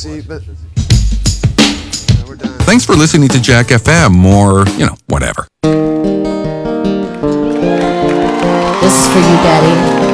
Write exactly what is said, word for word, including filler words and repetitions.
see, but yeah, we're done. Thanks for listening to Jack F M, or, you know, whatever. This is for you, Daddy.